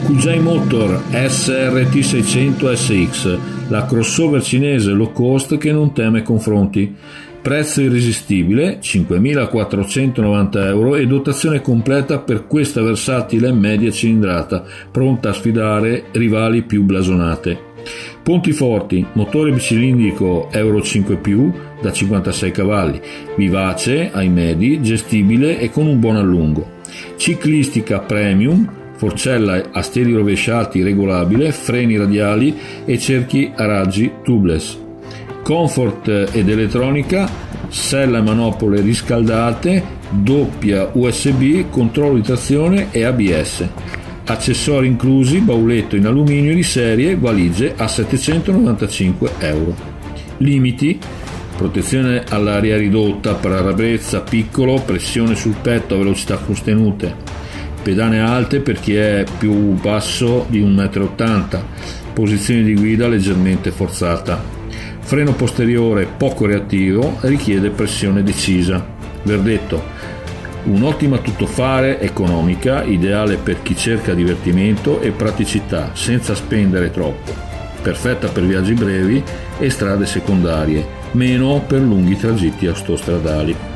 QJ Motor SRT 600 SX, la crossover cinese low cost che non teme confronti. Prezzo irresistibile, 5.490 euro e dotazione completa per questa versatile media cilindrata, pronta a sfidare rivali più blasonate. Ponti forti, motore bicilindrico Euro 5+, da 56 cavalli, vivace ai medi, gestibile e con un buon allungo. Ciclistica premium, forcella a steli rovesciati regolabile, freni radiali e cerchi a raggi tubeless. Comfort ed elettronica, sella e manopole riscaldate, doppia USB, controllo di trazione e ABS. Accessori inclusi, bauletto in alluminio di serie, valigie a 795 euro. Limiti: protezione all'aria ridotta, parabrezza piccolo, pressione sul petto a velocità sostenute, pedane alte per chi è più basso di 1,80 m, posizione di guida leggermente forzata, freno posteriore poco reattivo, richiede pressione decisa. Verdetto: un'ottima tuttofare economica, ideale per chi cerca divertimento e praticità senza spendere troppo, perfetta per viaggi brevi e strade secondarie, meno per lunghi tragitti autostradali.